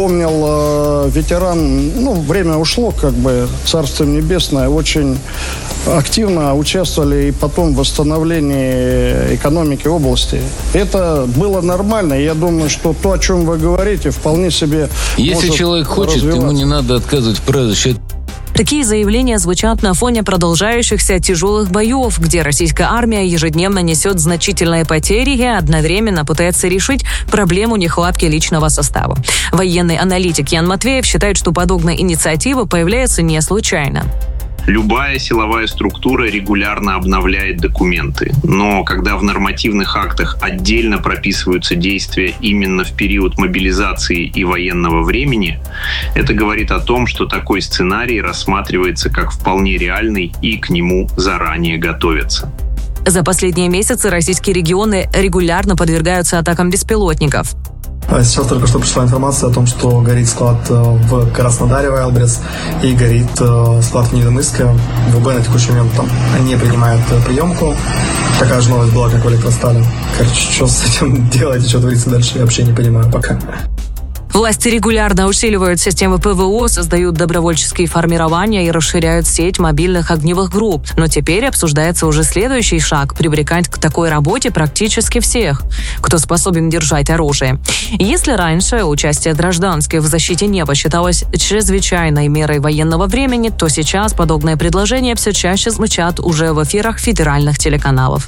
помнил, ветеран, время ушло, Царство Небесное, очень активно участвовали и потом в восстановлении экономики области. Это было нормально. Я думаю, что то, о чем вы говорите, вполне себе Если человек хочет, ему не надо отказывать в прозвище. Такие заявления звучат на фоне продолжающихся тяжелых боев, где российская армия ежедневно несет значительные потери и одновременно пытается решить проблему нехватки личного состава. Военный аналитик Ян Матвеев считает, что подобная инициатива появляется не случайно. Любая силовая структура регулярно обновляет документы, но когда в нормативных актах отдельно прописываются действия именно в период мобилизации и военного времени, это говорит о том, что такой сценарий рассматривается как вполне реальный и к нему заранее готовятся. За последние месяцы российские регионы регулярно подвергаются атакам беспилотников. Сейчас только что пришла информация о том, что горит склад в Краснодаре, Вайлдберрис, и горит склад в Невиномысске. ВБ на текущий момент там не принимают приемку. Такая же новость была, как в Электростале. Что с этим делать и что творится дальше, я вообще не понимаю пока. Власти регулярно усиливают системы ПВО, создают добровольческие формирования и расширяют сеть мобильных огневых групп. Но теперь обсуждается уже следующий шаг – привлекать к такой работе практически всех, кто способен держать оружие. Если раньше участие гражданских в защите неба считалось чрезвычайной мерой военного времени, то сейчас подобные предложения все чаще звучат уже в эфирах федеральных телеканалов.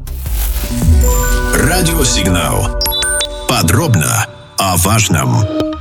Радиосигнал. Подробно о важном.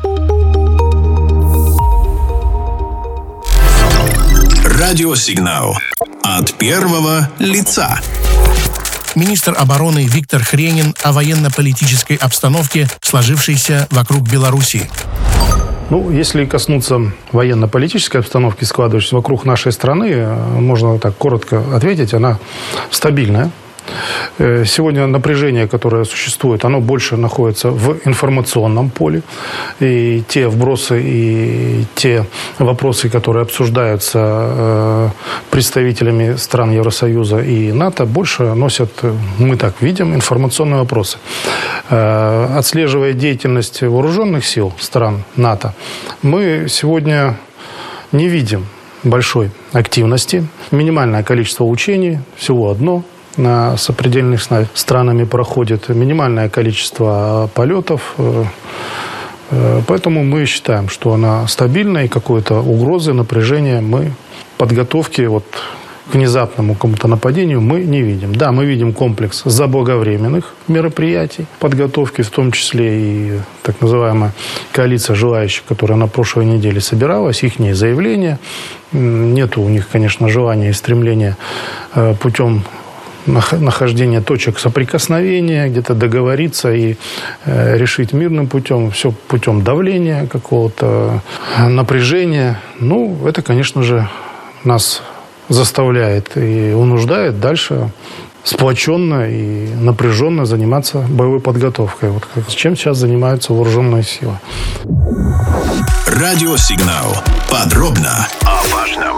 Радиосигнал. От первого лица. Министр обороны Виктор Хренин о военно-политической обстановке, сложившейся вокруг Беларуси. Если коснуться военно-политической обстановки, складывающейся вокруг нашей страны, можно так коротко ответить, она стабильная. Сегодня напряжение, которое существует, оно больше находится в информационном поле. И те вбросы, и те вопросы, которые обсуждаются представителями стран Евросоюза и НАТО, больше носят, мы так видим, информационные вопросы. Отслеживая деятельность вооруженных сил стран НАТО, мы сегодня не видим большой активности. Минимальное количество учений, всего одно, с сопредельными странами проходит, минимальное количество полетов. Поэтому мы считаем, что она стабильна, и какой-то угрозы, напряжения подготовки к внезапному какому-то нападению мы не видим. Да, мы видим комплекс заблаговременных мероприятий подготовки, в том числе и так называемая коалиция желающих, которая на прошлой неделе собиралась, их заявления. Нет у них, конечно, желания и стремления путем нахождения точек соприкосновения, где-то договориться и решить мирным путем, все путем давления, какого-то напряжения. Это, конечно же, нас заставляет и унуждает дальше сплоченно и напряженно заниматься боевой подготовкой. Чем сейчас занимаются вооруженные силы. Радиосигнал. Подробно о важном.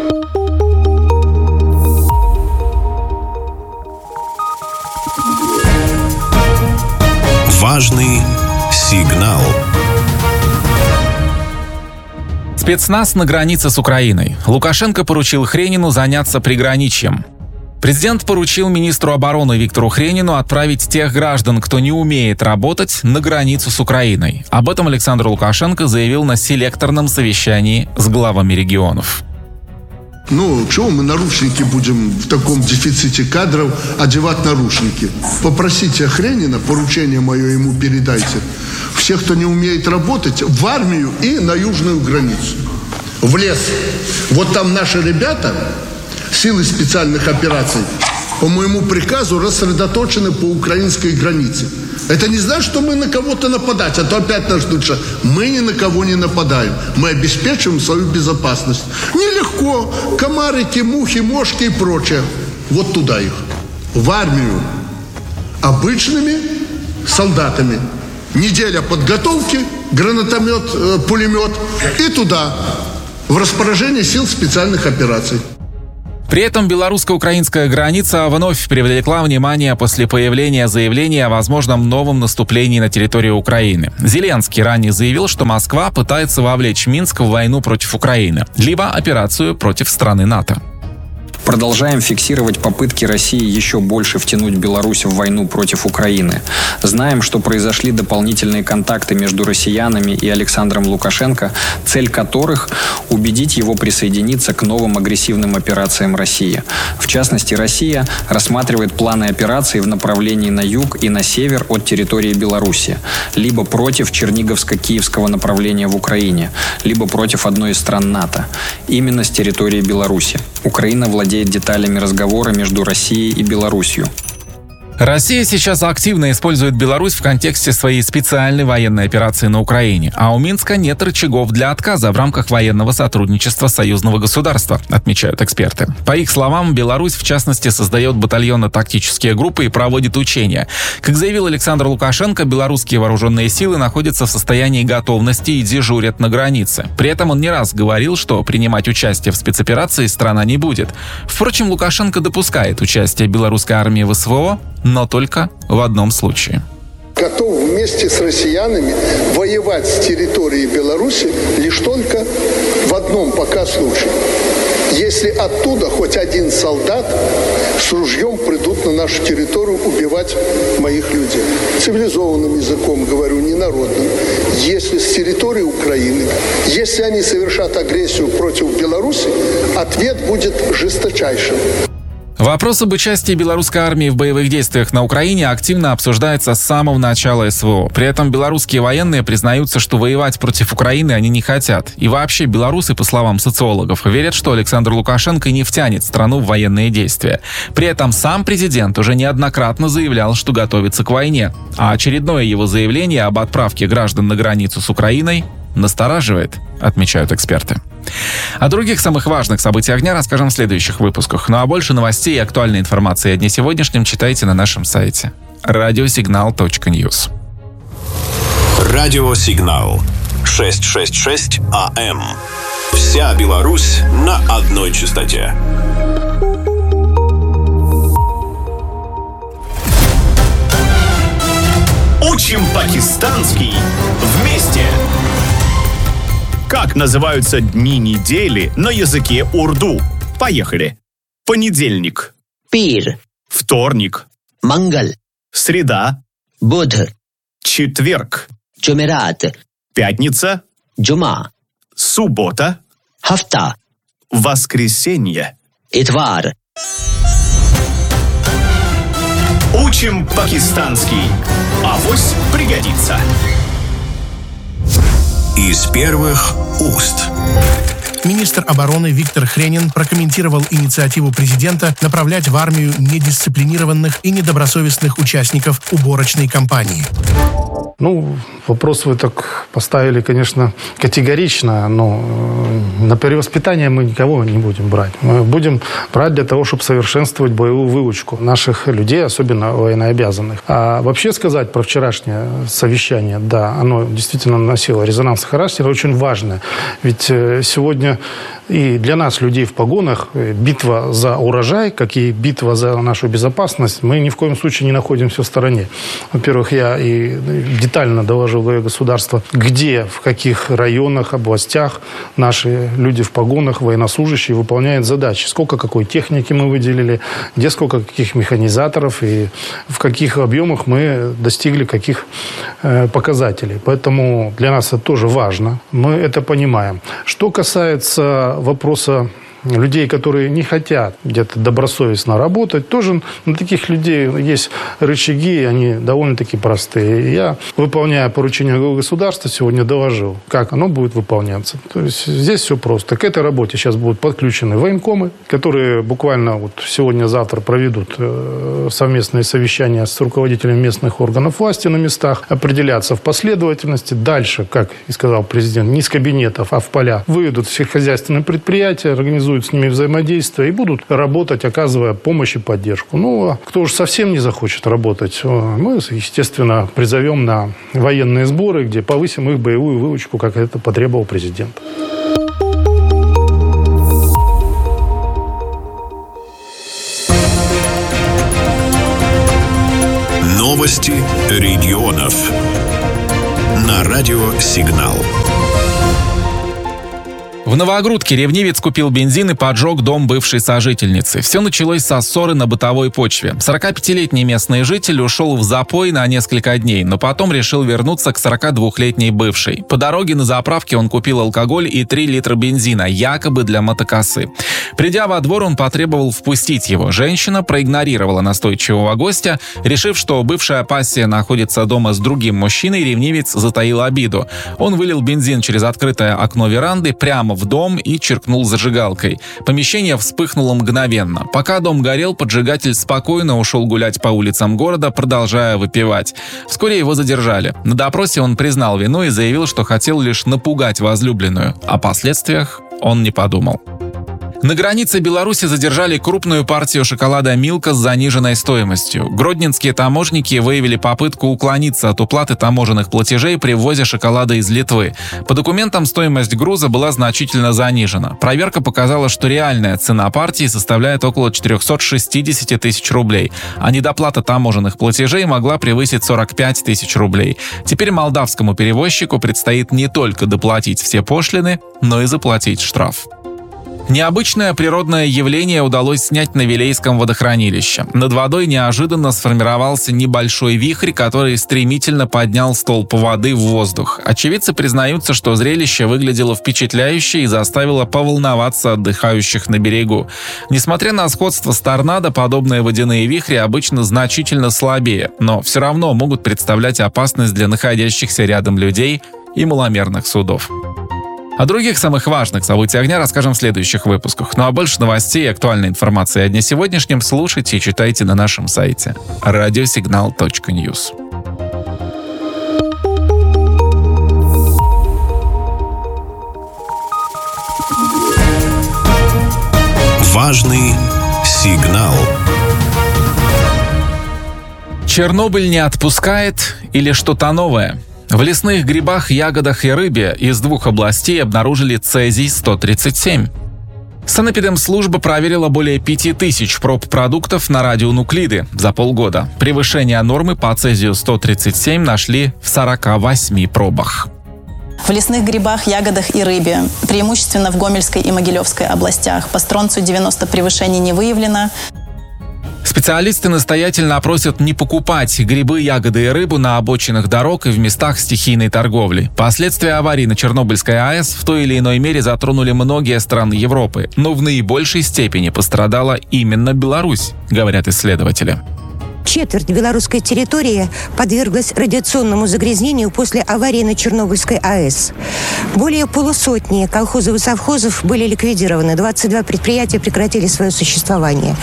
Важный сигнал. Спецназ на границе с Украиной. Лукашенко поручил Хренину заняться приграничьем. Президент поручил министру обороны Виктору Хренину отправить тех граждан, кто не умеет работать, на границу с Украиной. Об этом Александр Лукашенко заявил на селекторном совещании с главами регионов. Чего мы наручники будем в таком дефиците кадров одевать наручники? Попросите Хренина, поручение мое ему передайте. Всех, кто не умеет работать, в армию и на южную границу. В лес. Там наши ребята, силы специальных операций, по моему приказу рассредоточены по украинской границе. Это не значит, что мы на кого-то нападать, а то опять нас ждут, что мы ни на кого не нападаем. Мы обеспечиваем свою безопасность. Нелегко. Комарики, мухи, мошки и прочее. Туда их. В армию. Обычными солдатами. Неделя подготовки, гранатомет, пулемет. И туда. В распоряжение сил специальных операций. При этом белорусско-украинская граница вновь привлекла внимание после появления заявления о возможном новом наступлении на территорию Украины. Зеленский ранее заявил, что Москва пытается вовлечь Минск в войну против Украины, либо операцию против страны НАТО. Продолжаем фиксировать попытки России еще больше втянуть Беларусь в войну против Украины. Знаем, что произошли дополнительные контакты между россиянами и Александром Лукашенко, цель которых – убедить его присоединиться к новым агрессивным операциям России. В частности, Россия рассматривает планы операций в направлении на юг и на север от территории Беларуси, либо против Черниговско-Киевского направления в Украине, либо против одной из стран НАТО, именно с территории Беларуси. Украина владеет деталями разговора между Россией и Беларусью. Россия сейчас активно использует Беларусь в контексте своей специальной военной операции на Украине, а у Минска нет рычагов для отказа в рамках военного сотрудничества союзного государства, отмечают эксперты. По их словам, Беларусь, в частности, создает батальонно-тактические группы и проводит учения. Как заявил Александр Лукашенко, белорусские вооруженные силы находятся в состоянии готовности и дежурят на границе. При этом он не раз говорил, что принимать участие в спецоперации страна не будет. Впрочем, Лукашенко допускает участие белорусской армии в СВО, но только в одном случае. Готов вместе с россиянами воевать с территории Беларуси лишь только в одном пока случае. Если оттуда хоть один солдат с ружьем придут на нашу территорию убивать моих людей. Цивилизованным языком говорю, не народным. Если с территории Украины, если они совершат агрессию против Беларуси, ответ будет жесточайшим. Вопрос об участии белорусской армии в боевых действиях на Украине активно обсуждается с самого начала СВО. При этом белорусские военные признаются, что воевать против Украины они не хотят. И вообще белорусы, по словам социологов, верят, что Александр Лукашенко не втянет страну в военные действия. При этом сам президент уже неоднократно заявлял, что готовится к войне. А очередное его заявление об отправке граждан на границу с Украиной настораживает, отмечают эксперты. О других самых важных событиях дня расскажем в следующих выпусках. Ну а больше новостей и актуальной информации о дне сегодняшнем читайте на нашем сайте radiosignal.news. Радиосигнал 666 АМ. Вся Беларусь на одной частоте. Учим пакистанский вместе! Как называются дни недели на языке урду? Поехали. Понедельник. Пир. Вторник. Мангал. Среда. Будх. Четверг. Джумерат. Пятница. Джума. Суббота. Хафта. Воскресенье. Итвар. Учим пакистанский. Авось пригодится. Из первых уст. Министр обороны Виктор Хренин прокомментировал инициативу президента направлять в армию недисциплинированных и недобросовестных участников уборочной кампании. Ну, вопрос вы так поставили, конечно, категорично, но на перевоспитание мы никого не будем брать. Мы будем брать для того, чтобы совершенствовать боевую выучку наших людей, особенно военнообязанных. А вообще сказать про вчерашнее совещание, да, оно действительно носило резонансный характер, очень важное. Ведь сегодня и для нас, людей в погонах, битва за урожай, как и битва за нашу безопасность, мы ни в коем случае не находимся в стороне. Во-первых, я и детально доложил главе государства, где, в каких районах, областях наши люди в погонах, военнослужащие выполняют задачи. Сколько какой техники мы выделили, где сколько каких механизаторов и в каких объемах мы достигли каких показателей. Поэтому для нас это тоже важно. Мы это понимаем. Что касается вопроса людей, которые не хотят где-то добросовестно работать, тоже на таких людей есть рычаги, они довольно-таки простые. Я, выполняя поручение главы государства, сегодня доложил, как оно будет выполняться. То есть здесь все просто. К этой работе сейчас будут подключены военкомы, которые буквально вот сегодня-завтра проведут совместные совещания с руководителями местных органов власти на местах, определятся в последовательности. Дальше, как и сказал президент, не из кабинетов, а в поля выйдут все хозяйственные предприятия, организуют с ними взаимодействие и будут работать, оказывая помощь и поддержку. Ну, а кто уж совсем не захочет работать, мы, естественно, призовем на военные сборы, где повысим их боевую выучку, как это потребовал президент. Новости регионов. На радио «Сигнал». В Новогрудке ревнивец купил бензин и поджег дом бывшей сожительницы. Все началось со ссоры на бытовой почве. 45-летний местный житель ушел в запой на несколько дней, но потом решил вернуться к 42-летней бывшей. По дороге на заправке он купил алкоголь и 3 литра бензина, якобы для мотокосы. Придя во двор, он потребовал впустить его. Женщина проигнорировала настойчивого гостя. Решив, что бывшая пассия находится дома с другим мужчиной, ревнивец затаил обиду. Он вылил бензин через открытое окно веранды прямо в дом и чиркнул зажигалкой. Помещение вспыхнуло мгновенно. Пока дом горел, поджигатель спокойно ушел гулять по улицам города, продолжая выпивать. Вскоре его задержали. На допросе он признал вину и заявил, что хотел лишь напугать возлюбленную. О последствиях он не подумал. На границе Беларуси задержали крупную партию шоколада «Милка» с заниженной стоимостью. Гродненские таможенники выявили попытку уклониться от уплаты таможенных платежей при ввозе шоколада из Литвы. По документам стоимость груза была значительно занижена. Проверка показала, что реальная цена партии составляет около 460 тысяч рублей, а недоплата таможенных платежей могла превысить 45 тысяч рублей. Теперь молдавскому перевозчику предстоит не только доплатить все пошлины, но и заплатить штраф. Необычное природное явление удалось снять на Вилейском водохранилище. Над водой неожиданно сформировался небольшой вихрь, который стремительно поднял столб воды в воздух. Очевидцы признаются, что зрелище выглядело впечатляюще и заставило поволноваться отдыхающих на берегу. Несмотря на сходство с торнадо, подобные водяные вихри обычно значительно слабее, но все равно могут представлять опасность для находящихся рядом людей и маломерных судов. О других самых важных событиях дня расскажем в следующих выпусках. Ну а больше новостей и актуальной информации о дне сегодняшнем слушайте и читайте на нашем сайте radiosignal.news. Важный сигнал. Чернобыль не отпускает или что-то новое? В лесных грибах, ягодах и рыбе из 2 областей обнаружили цезий-137. Санэпидемслужба проверила более 5000 проб продуктов на радионуклиды за полгода. Превышение нормы по цезию-137 нашли в 48 пробах. В лесных грибах, ягодах и рыбе, преимущественно в Гомельской и Могилевской областях, по стронцию-90 превышений не выявлено. Специалисты настоятельно просят не покупать грибы, ягоды и рыбу на обочинах дорог и в местах стихийной торговли. Последствия аварии на Чернобыльской АЭС в той или иной мере затронули многие страны Европы, но в наибольшей степени пострадала именно Беларусь, говорят исследователи. Четверть белорусской территории подверглась радиационному загрязнению после аварии на Чернобыльской АЭС. Более полусотни колхозов и совхозов были ликвидированы, 22 предприятия прекратили свое существование.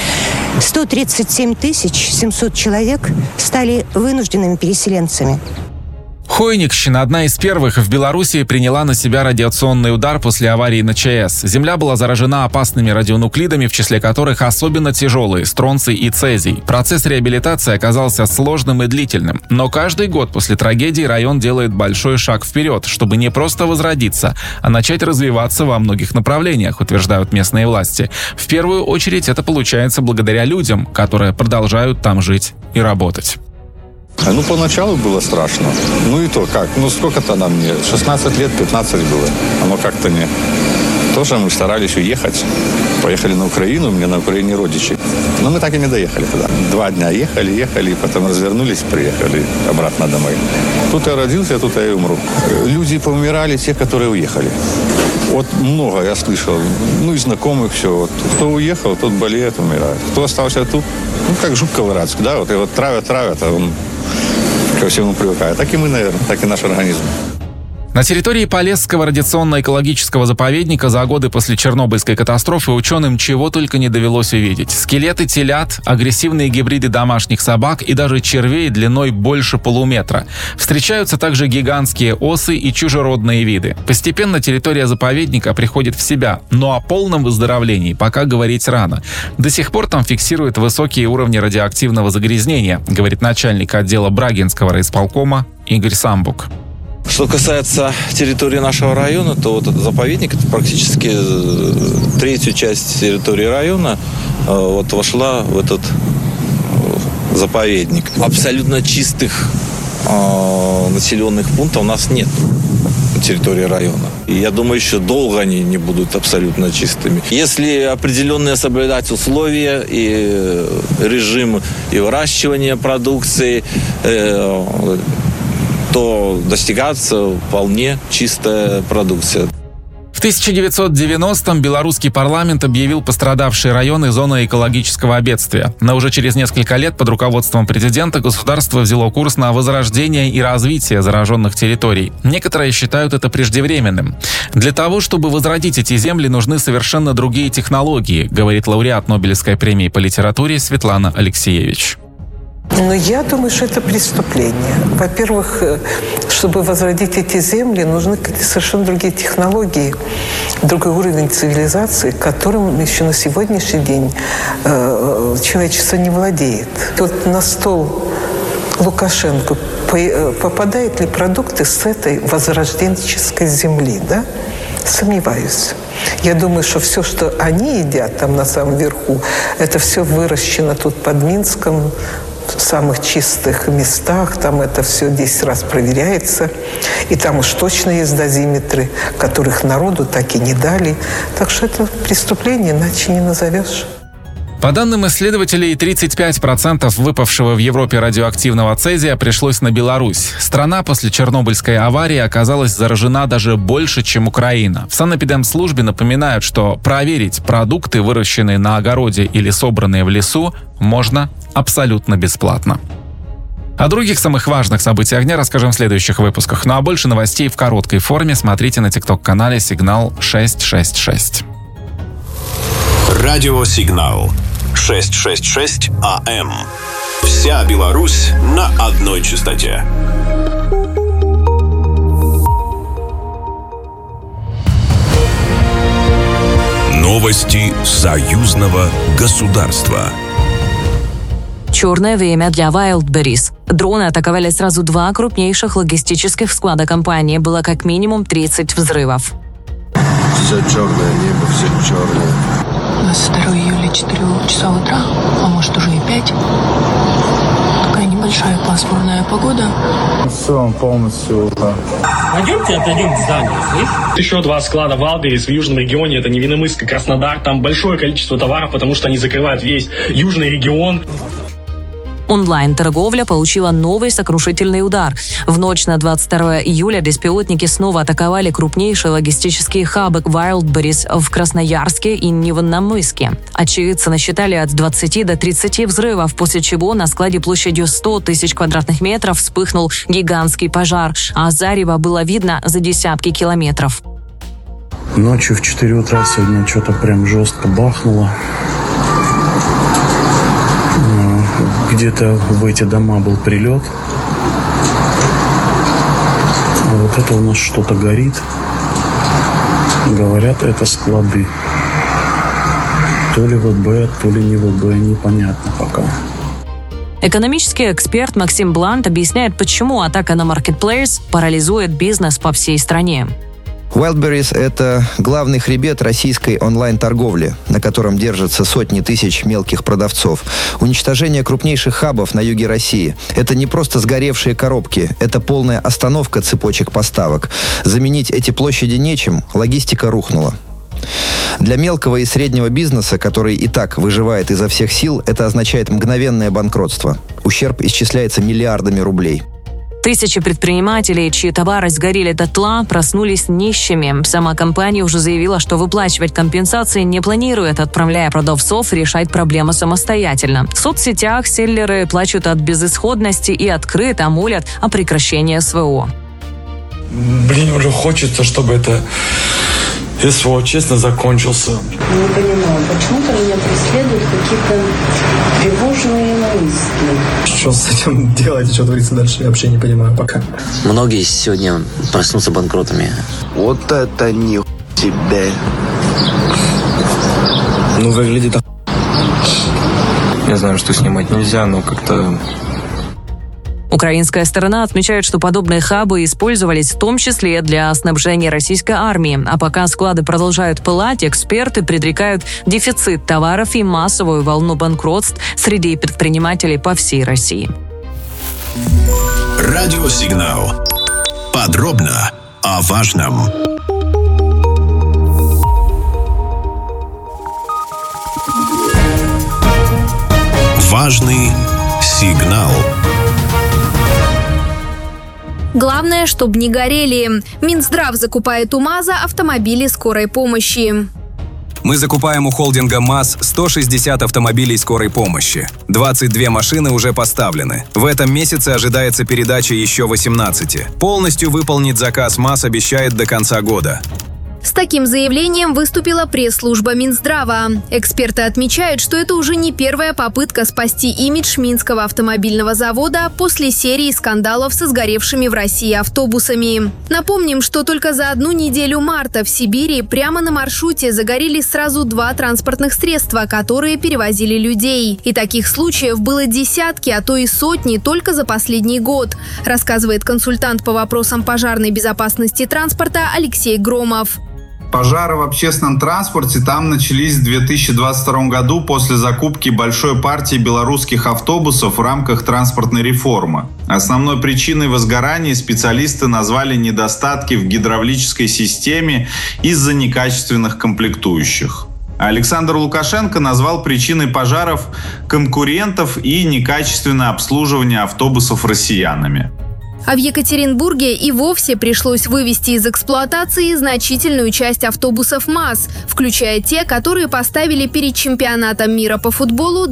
137 700 человек стали вынужденными переселенцами. Хойникщина, одна из первых в Беларуси, приняла на себя радиационный удар после аварии на ЧАЭС. Земля была заражена опасными радионуклидами, в числе которых особенно тяжелые – стронций и цезий. Процесс реабилитации оказался сложным и длительным. Но каждый год после трагедии район делает большой шаг вперед, чтобы не просто возродиться, а начать развиваться во многих направлениях, утверждают местные власти. В первую очередь это получается благодаря людям, которые продолжают там жить и работать. Поначалу было страшно. И то как? Сколько-то нам мне? 16 лет, 15 было. Оно как-то не... Тоже мы старались уехать. Поехали на Украину, у меня на Украине родичи. Но мы так и не доехали туда. 2 дня ехали, потом развернулись, приехали обратно домой. Тут я родился, тут я и умру. Люди поумирали, те, которые уехали. Много я слышал. И знакомых все. Кто уехал, тот болеет, умирает. Кто остался тут, как жук колорадский, да? Его травят, а он ко всему привыкает. Так и мы, наверное, так и наш организм. На территории Полесского радиационно-экологического заповедника за годы после Чернобыльской катастрофы ученым чего только не довелось увидеть. Скелеты телят, агрессивные гибриды домашних собак и даже червей длиной больше полуметра. Встречаются также гигантские осы и чужеродные виды. Постепенно территория заповедника приходит в себя, но о полном выздоровлении пока говорить рано. До сих пор там фиксируют высокие уровни радиоактивного загрязнения, говорит начальник отдела Брагинского райисполкома Игорь Самбук. Что касается территории нашего района, то заповедник, это практически 1/3 часть территории района вошла в этот заповедник. Абсолютно чистых населенных пунктов у нас нет на территории района. И я думаю, еще долго они не будут абсолютно чистыми. Если определенные соблюдать условия и режим и выращивания продукции, то достигается вполне чистая продукция. В 1990-м белорусский парламент объявил пострадавшие районы зоной экологического бедствия. Но уже через несколько лет под руководством президента государство взяло курс на возрождение и развитие зараженных территорий. Некоторые считают это преждевременным. Для того, чтобы возродить эти земли, нужны совершенно другие технологии, говорит лауреат Нобелевской премии по литературе Светлана Алексеевич. Но я думаю, что это преступление. Во-первых, чтобы возродить эти земли, нужны какие-то совершенно другие технологии, другой уровень цивилизации, которым еще на сегодняшний день человечество не владеет. Вот на стол Лукашенко попадают ли продукты с этой возрожденческой земли, да? Сомневаюсь. Я думаю, что все, что они едят там на самом верху, это все выращено тут под Минском, в самых чистых местах, там это все 10 раз проверяется. И там уж точно есть дозиметры, которых народу так и не дали. Так что это преступление, иначе не назовешь. По данным исследователей, 35% выпавшего в Европе радиоактивного цезия пришлось на Беларусь. Страна после Чернобыльской аварии оказалась заражена даже больше, чем Украина. В санэпидемслужбе напоминают, что проверить продукты, выращенные на огороде или собранные в лесу, можно абсолютно бесплатно. О других самых важных событиях дня расскажем в следующих выпусках. Ну а больше новостей в короткой форме смотрите на TikTok-канале «Сигнал 666». Радиосигнал 666 АМ. Вся Беларусь на одной частоте. Новости союзного государства. Черное время для Wildberries. Дроны атаковали сразу 2 крупнейших логистических склада компании. Было как минимум 30 взрывов. Все черное небо, все черное. У нас 2 июля 4 часа утра, а может уже и 5. Такая небольшая пасмурная погода. Все, полностью. Пойдемте отойдем в здание, слышишь? Еще 2 склада Wildberries в южном регионе, это Невинномысск и Краснодар. Там большое количество товаров, потому что они закрывают весь южный регион. Онлайн-торговля получила новый сокрушительный удар. В ночь на 22 июля беспилотники снова атаковали крупнейшие логистические хабы Wildberries в Красноярске и Невинномысске. Очевидцы насчитали от 20 до 30 взрывов, после чего на складе площадью 100 тысяч квадратных метров вспыхнул гигантский пожар, а зарево было видно за десятки километров. Ночью в 4 утра сегодня что-то прям жестко бахнуло. Где-то в эти дома был прилет. А вот это у нас что-то горит. Говорят, это склады. То ли ВБ, то ли не ВБ, непонятно пока. Экономический эксперт Максим Блант объясняет, почему атака на Marketplace парализует бизнес по всей стране. Wildberries – это главный хребет российской онлайн-торговли, на котором держатся сотни тысяч мелких продавцов. Уничтожение крупнейших хабов на юге России – это не просто сгоревшие коробки, это полная остановка цепочек поставок. Заменить эти площади нечем, логистика рухнула. Для мелкого и среднего бизнеса, который и так выживает изо всех сил, это означает мгновенное банкротство. Ущерб исчисляется миллиардами рублей. Тысячи предпринимателей, чьи товары сгорели дотла, проснулись нищими. Сама компания уже заявила, что выплачивать компенсации не планирует, отправляя продавцов решать проблемы самостоятельно. В соцсетях селлеры плачут от безысходности и открыто молят о прекращении СВО. Блин, уже хочется, чтобы это СВО честно закончился. Не понимаю, почему-то меня преследуют какие-то тревожные мысли. Что с этим делать и что творится дальше, я вообще не понимаю пока. Многие сегодня проснутся банкротами. Вот это не тебе. Ну, выглядит Я знаю, что снимать нельзя, но как-то... Украинская сторона отмечает, что подобные хабы использовались в том числе для снабжения российской армии. А пока склады продолжают пылать, эксперты предрекают дефицит товаров и массовую волну банкротств среди предпринимателей по всей России. Радиосигнал. Подробно о важном. Важный сигнал. Главное, чтобы не горели. Минздрав закупает у МАЗа автомобили скорой помощи. Мы закупаем у холдинга МАЗ 160 автомобилей скорой помощи. 22 машины уже поставлены. В этом месяце ожидается передача еще 18. Полностью выполнить заказ МАЗ обещает до конца года. С таким заявлением выступила пресс-служба Минздрава. Эксперты отмечают, что это уже не первая попытка спасти имидж Минского автомобильного завода после серии скандалов со сгоревшими в России автобусами. Напомним, что только за одну неделю марта в Сибири прямо на маршруте загорелись сразу 2 транспортных средства, которые перевозили людей. И таких случаев было десятки, а то и сотни только за последний год, рассказывает консультант по вопросам пожарной безопасности транспорта Алексей Громов. Пожары в общественном транспорте там начались в 2022 году после закупки большой партии белорусских автобусов в рамках транспортной реформы. Основной причиной возгорания специалисты назвали недостатки в гидравлической системе из-за некачественных комплектующих. Александр Лукашенко назвал причиной пожаров конкурентов и некачественное обслуживание автобусов россиянами. А в Екатеринбурге и вовсе пришлось вывести из эксплуатации значительную часть автобусов МАЗ, включая те, которые поставили перед чемпионатом мира по футболу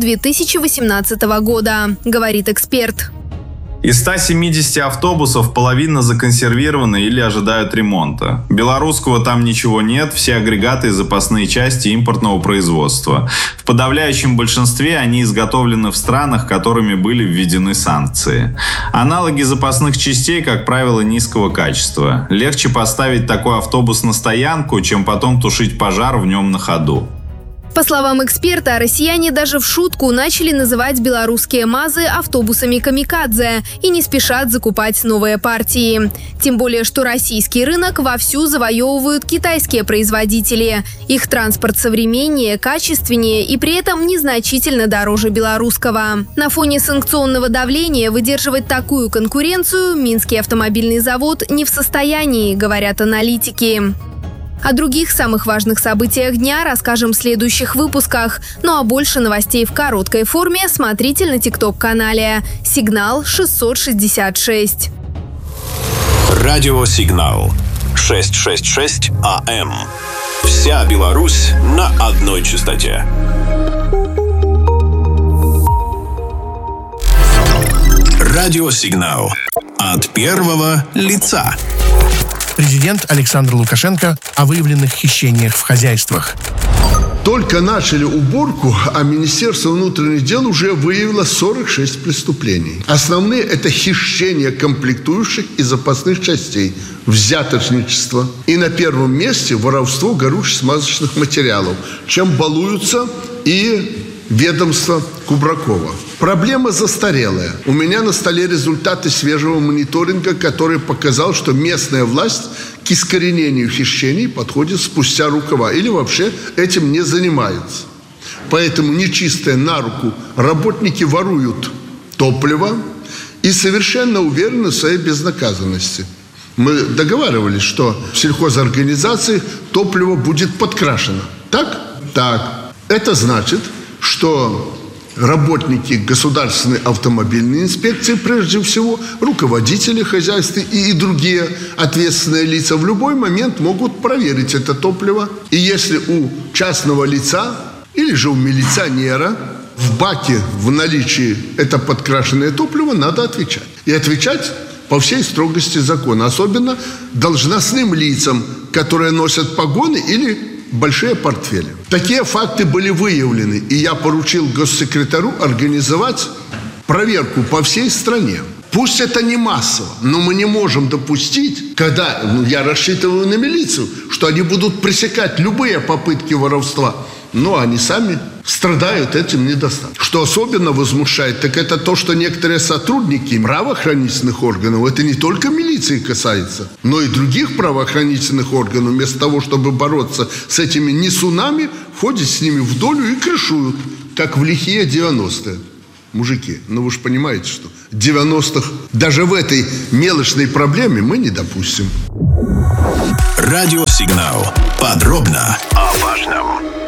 2018 года, говорит эксперт. Из 170 автобусов половина законсервированы или ожидают ремонта. Белорусского там ничего нет, все агрегаты и запасные части импортного производства. В подавляющем большинстве они изготовлены в странах, которыми были введены санкции. Аналоги запасных частей, как правило, низкого качества. Легче поставить такой автобус на стоянку, чем потом тушить пожар в нем на ходу. По словам эксперта, россияне даже в шутку начали называть белорусские МАЗы автобусами «Камикадзе» и не спешат закупать новые партии. Тем более, что российский рынок вовсю завоевывают китайские производители. Их транспорт современнее, качественнее и при этом незначительно дороже белорусского. На фоне санкционного давления выдерживать такую конкуренцию Минский автомобильный завод не в состоянии, говорят аналитики. О других самых важных событиях дня расскажем в следующих выпусках. Ну а больше новостей в короткой форме смотрите на TikTok-канале «Сигнал 666». Радиосигнал 666 АМ. Вся Беларусь на одной частоте. Радиосигнал от первого лица. Президент Александр Лукашенко о выявленных хищениях в хозяйствах. Только начали уборку, а Министерство внутренних дел уже выявило 46 преступлений. Основные – это хищение комплектующих и запасных частей, взяточничество. И на первом месте воровство горюче-смазочных материалов, чем балуются и ведомство Кубракова. Проблема застарелая. У меня на столе результаты свежего мониторинга, который показал, что местная власть к искоренению хищений подходит спустя рукава или вообще этим не занимается. Поэтому нечистые на руку работники воруют топливо и совершенно уверены в своей безнаказанности. Мы договаривались, что в сельхозорганизации топливо будет подкрашено. Так? Так. Это значит, что работники государственной автомобильной инспекции, прежде всего, руководители хозяйств и другие ответственные лица в любой момент могут проверить это топливо. И если у частного лица или же у милиционера в баке в наличии это подкрашенное топливо, надо отвечать. И отвечать по всей строгости закона. Особенно должностным лицам, которые носят погоны или большие портфели. Такие факты были выявлены, и я поручил госсекретарю организовать проверку по всей стране. Пусть это не массово, но мы не можем допустить, когда, я рассчитываю на милицию, что они будут пресекать любые попытки воровства Но они сами страдают этим недостатком. Что особенно возмущает, так это то, что некоторые сотрудники правоохранительных органов, это не только милиции касается, но и других правоохранительных органов, вместо того, чтобы бороться с этими несунами, ходят с ними в долю и крышуют, как в лихие 90-е. Мужики, ну вы же понимаете, что 90-х даже в этой мелочной проблеме мы не допустим. Радиосигнал. Подробно о важном.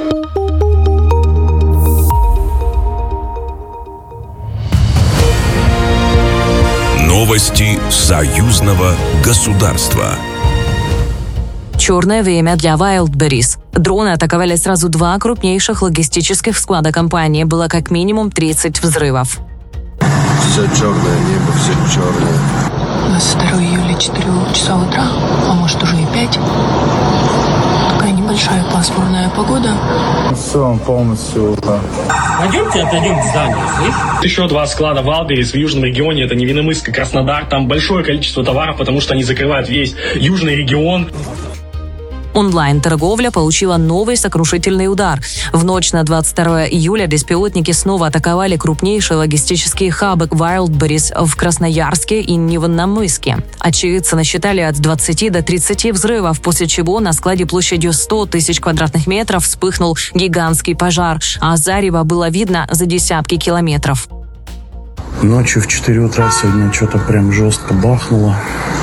Новости союзного государства. Черное время для Wildberries. Дроны атаковали сразу 2 крупнейших логистических склада компании. Было как минимум 30 взрывов. Все черное небо, все черное. 22 июля, 4 часа утра, а может уже и 5. Такая небольшая пасмурная погода. Все полностью. Пойдемте отойдем к зданию, слышишь? Еще 2 склада Wildberries в южном регионе, это Невинномысск и Краснодар. Там большое количество товаров, потому что они закрывают весь южный регион. Онлайн-торговля получила новый сокрушительный удар. В ночь на 22 июля беспилотники снова атаковали крупнейшие логистические хабы Wildberries в Красноярске и Невинномысске. Очевидцы насчитали от 20 до 30 взрывов, после чего на складе площадью 100 тысяч квадратных метров вспыхнул гигантский пожар, а зарево было видно за десятки километров. Ночью в 4 утра сегодня что-то прям жестко бахнуло.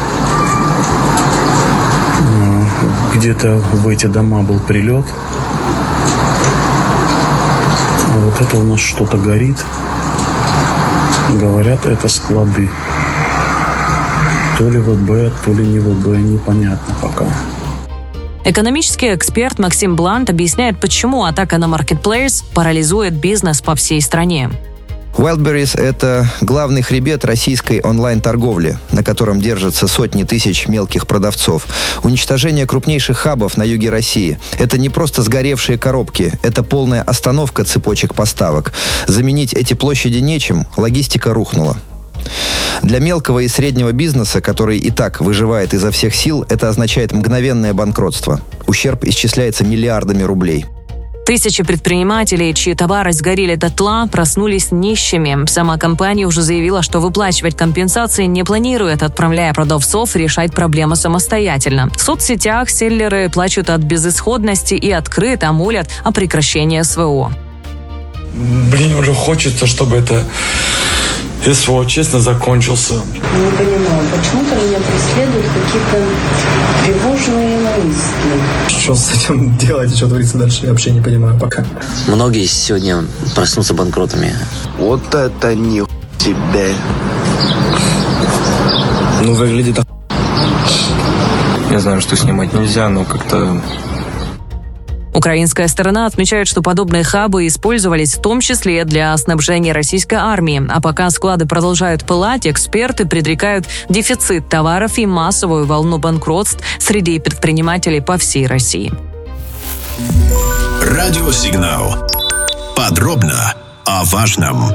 Где-то в эти дома был прилет. А вот это у нас что-то горит. Говорят, это склады. То ли ВБ, то ли не ВБ, непонятно пока. Экономический эксперт Максим Блант объясняет, почему атака на Marketplace парализует бизнес по всей стране. Wildberries – это главный хребет российской онлайн-торговли, на котором держатся сотни тысяч мелких продавцов. Уничтожение крупнейших хабов на юге России – это не просто сгоревшие коробки, это полная остановка цепочек поставок. Заменить эти площади нечем, логистика рухнула. Для мелкого и среднего бизнеса, который и так выживает изо всех сил, это означает мгновенное банкротство. Ущерб исчисляется миллиардами рублей. Тысячи предпринимателей, чьи товары сгорели дотла, проснулись нищими. Сама компания уже заявила, что выплачивать компенсации не планирует, отправляя продавцов решать проблемы самостоятельно. В соцсетях селлеры плачут от безысходности и открыто молят о прекращении СВО. Уже хочется, чтобы это СВО честно закончился. Не понимаю, почему-то меня преследуют какие-то тревожные мысли. Что с этим делать, что творится дальше, я вообще не понимаю пока. Многие сегодня проснутся банкротами. Вот это ни тебе. Выглядит. Я знаю, что снимать нельзя, но как-то... Украинская сторона отмечает, что подобные хабы использовались в том числе для снабжения российской армии. А пока склады продолжают пылать, эксперты предрекают дефицит товаров и массовую волну банкротств среди предпринимателей по всей России. Радиосигнал. Подробно о важном.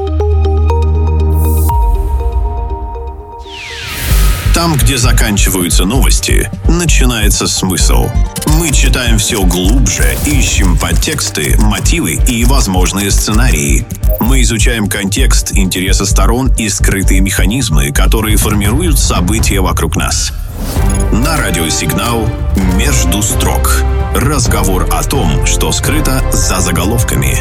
Там, где заканчиваются новости, начинается смысл. Мы читаем все глубже, ищем подтексты, мотивы и возможные сценарии. Мы изучаем контекст, интересы сторон и скрытые механизмы, которые формируют события вокруг нас. На радиосигнал «Между строк». Разговор о том, что скрыто за заголовками.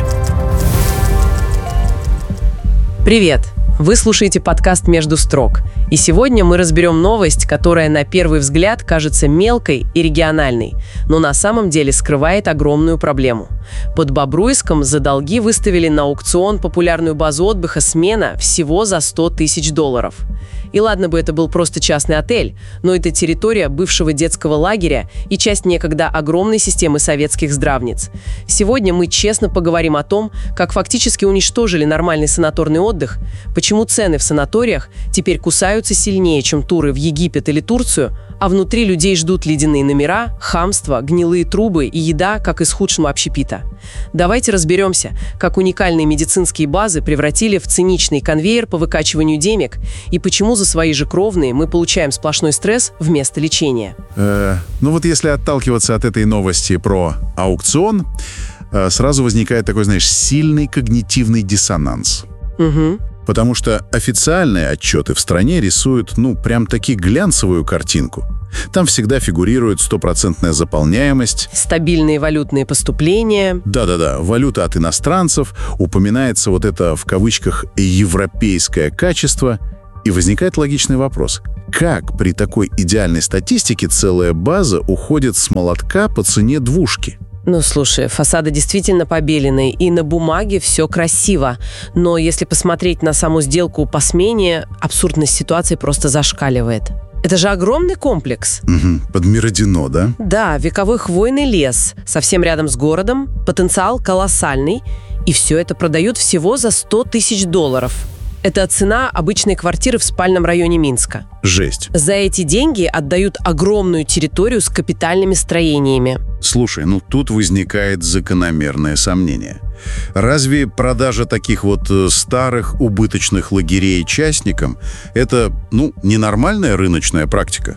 Привет! Вы слушаете подкаст «Между строк». И сегодня мы разберем новость, которая на первый взгляд кажется мелкой и региональной, но на самом деле скрывает огромную проблему. Под Бобруйском за долги выставили на аукцион популярную базу отдыха «Смена» всего за $100 тысяч. И ладно бы это был просто частный отель, но это территория бывшего детского лагеря и часть некогда огромной системы советских здравниц. Сегодня мы честно поговорим о том, как фактически уничтожили нормальный санаторный отдых, почему цены в санаториях теперь кусаются сильнее, чем туры в Египет или Турцию, а внутри людей ждут ледяные номера, хамство, гнилые трубы и еда, как из худшего общепита. Давайте разберемся, как уникальные медицинские базы превратили в циничный конвейер по выкачиванию денег и почему за свои же кровные мы получаем сплошной стресс вместо лечения. Если отталкиваться от этой новости про аукцион, сразу возникает такой, знаешь, сильный когнитивный диссонанс. Угу. Потому что официальные отчеты в стране рисуют, прям-таки глянцевую картинку. Там всегда фигурирует 100% заполняемость. Стабильные валютные поступления. Да-да-да, валюта от иностранцев. Упоминается вот это, в кавычках, «европейское качество». И возникает логичный вопрос. Как при такой идеальной статистике целая база уходит с молотка по цене двушки? Слушай, фасады действительно побелены, и на бумаге все красиво. Но если посмотреть на саму сделку по смене, абсурдность ситуации просто зашкаливает. Это же огромный комплекс. Угу, под Миродино, да? Да, вековой хвойный лес, совсем рядом с городом, потенциал колоссальный, и все это продают всего за $100 тысяч. Это цена обычной квартиры в спальном районе Минска. Жесть. За эти деньги отдают огромную территорию с капитальными строениями. Слушай, тут возникает закономерное сомнение. Разве продажа таких вот старых убыточных лагерей частникам – это, ненормальная рыночная практика?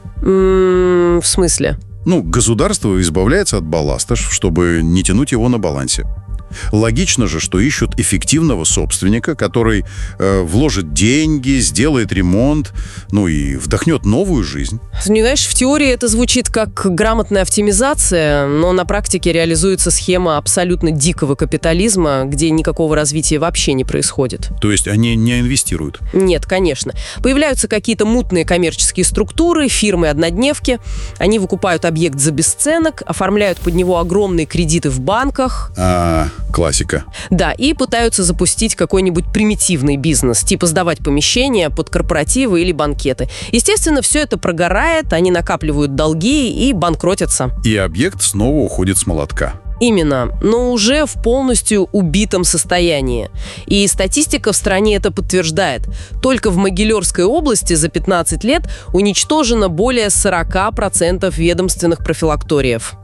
В смысле? Государство избавляется от балласта, чтобы не тянуть его на балансе. Логично же, что ищут эффективного собственника, который вложит деньги, сделает ремонт, и вдохнет новую жизнь. Знаешь, в теории это звучит как грамотная оптимизация, но на практике реализуется схема абсолютно дикого капитализма, где никакого развития вообще не происходит. То есть они не инвестируют? Нет, конечно. Появляются какие-то мутные коммерческие структуры, фирмы-однодневки. Они выкупают объект за бесценок, оформляют под него огромные кредиты в банках. Классика. Да, и пытаются запустить какой-нибудь примитивный бизнес, типа сдавать помещения под корпоративы или банкеты. Естественно, все это прогорает, они накапливают долги и банкротятся. И объект снова уходит с молотка. Именно, но уже в полностью убитом состоянии. И статистика в стране это подтверждает. Только в Могилевской области за 15 лет уничтожено более 40% ведомственных профилакториев.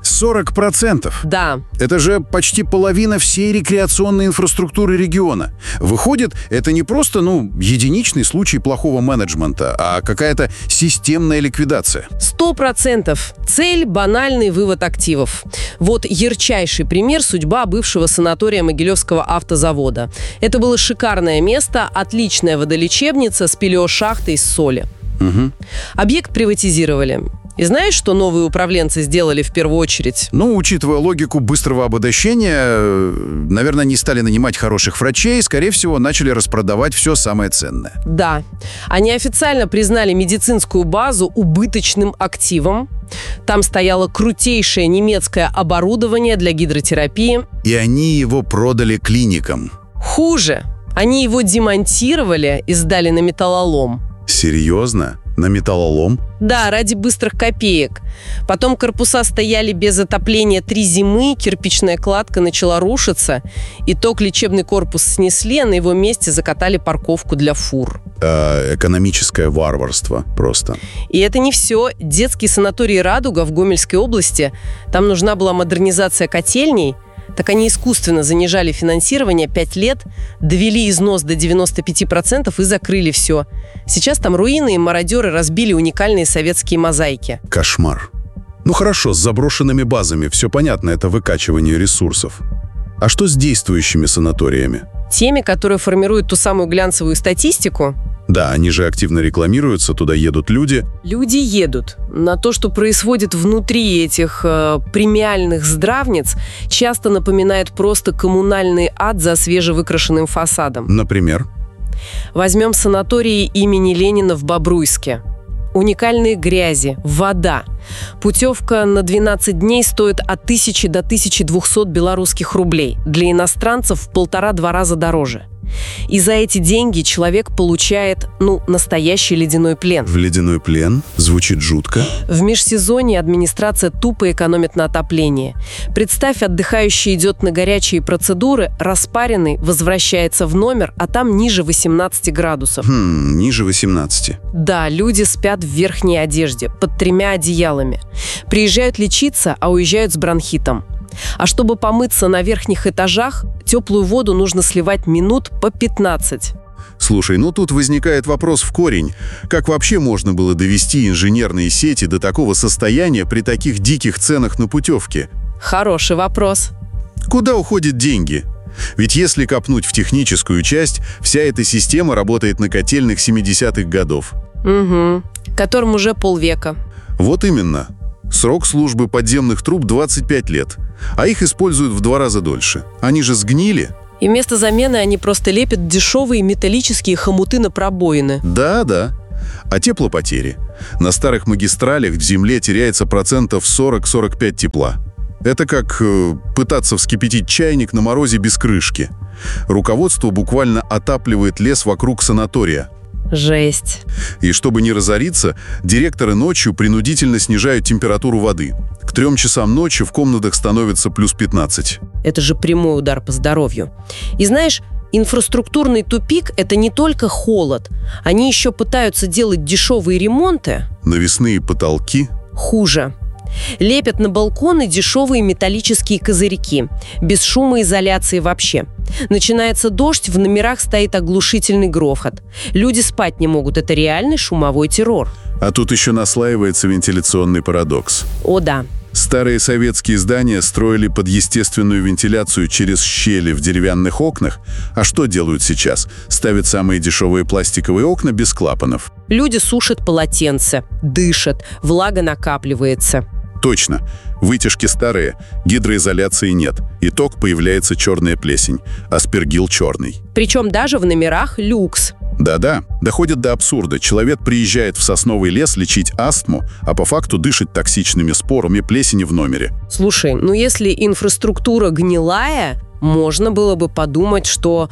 40%? Да. Это же почти половина всей рекреационной инфраструктуры региона. Выходит, это не просто, единичный случай плохого менеджмента, а какая-то системная ликвидация. 100%. Цель – банальный вывод активов. Вот ярчайший пример – судьба бывшего санатория Могилевского автозавода. Это было шикарное место, отличная водолечебница с пелеошахтой из соли. Угу. Объект приватизировали. И знаешь, что новые управленцы сделали в первую очередь? Учитывая логику быстрого обогащения, наверное, не стали нанимать хороших врачей, скорее всего, начали распродавать все самое ценное. Да. Они официально признали медицинскую базу убыточным активом. Там стояло крутейшее немецкое оборудование для гидротерапии. И они его продали клиникам. Хуже. Они его демонтировали и сдали на металлолом. Серьезно? На металлолом? Да, ради быстрых копеек. Потом корпуса стояли без отопления 3 зимы, кирпичная кладка начала рушиться. Итог: лечебный корпус снесли, а на его месте закатали парковку для фур. Экономическое варварство просто. И это не все. Детский санаторий «Радуга» в Гомельской области. Там нужна была модернизация котельней. Так они искусственно занижали финансирование 5 лет, довели износ до 95% и закрыли все. Сейчас там руины, и мародеры разбили уникальные советские мозаики. Кошмар. Хорошо, с заброшенными базами, все понятно, это выкачивание ресурсов. А что с действующими санаториями? Теми, которые формируют ту самую глянцевую статистику. Да, они же активно рекламируются, туда едут люди. Люди едут. На то, что происходит внутри этих премиальных здравниц, часто напоминает просто коммунальный ад за свежевыкрашенным фасадом. Например? Возьмем санатории имени Ленина в Бобруйске. Уникальные грязи, вода. Путевка на 12 дней стоит от 1000 до 1200 белорусских рублей. Для иностранцев в 1,5-2 раза дороже. И за эти деньги человек получает, настоящий ледяной плен. В ледяной плен? Звучит жутко. В межсезонье администрация тупо экономит на отоплении. Представь, отдыхающий идет на горячие процедуры, распаренный, возвращается в номер, а там ниже 18 градусов. Ниже 18. Да, люди спят в верхней одежде, под 3 одеялами. Приезжают лечиться, а уезжают с бронхитом. А чтобы помыться на верхних этажах, теплую воду нужно сливать минут по 15. Слушай, тут возникает вопрос в корень. Как вообще можно было довести инженерные сети до такого состояния при таких диких ценах на путевки? Хороший вопрос. Куда уходят деньги? Ведь если копнуть в техническую часть, вся эта система работает на котельных 70-х годов. Угу. Которым уже полвека. Вот именно. Срок службы подземных труб 25 лет, а их используют в 2 раза дольше. Они же сгнили. И вместо замены они просто лепят дешевые металлические хомуты на пробоины. Да. А теплопотери? На старых магистралях в земле теряется 40-45% тепла. Это как пытаться вскипятить чайник на морозе без крышки. Руководство буквально отапливает лес вокруг санатория. Жесть. И чтобы не разориться, директоры ночью принудительно снижают температуру воды. К 3 часам ночи в комнатах становится плюс 15. Это же прямой удар по здоровью. И знаешь, инфраструктурный тупик – это не только холод. Они еще пытаются делать дешевые ремонты. Навесные потолки. Хуже. Лепят на балконы дешевые металлические козырьки. Без шумоизоляции вообще. Начинается дождь, в номерах стоит оглушительный грохот. Люди спать не могут. Это реальный шумовой террор. А тут еще наслаивается вентиляционный парадокс. О, да. Старые советские здания строили под естественную вентиляцию через щели в деревянных окнах. А что делают сейчас? Ставят самые дешевые пластиковые окна без клапанов. Люди сушат полотенце, дышат, влага накапливается. Точно. Вытяжки старые, гидроизоляции нет. Итог — появляется черная плесень, аспергилл черный. Причем даже в номерах люкс. Да-да, доходит до абсурда. Человек приезжает в сосновый лес лечить астму, а по факту дышит токсичными спорами плесени в номере. Слушай, если инфраструктура гнилая, можно было бы подумать, что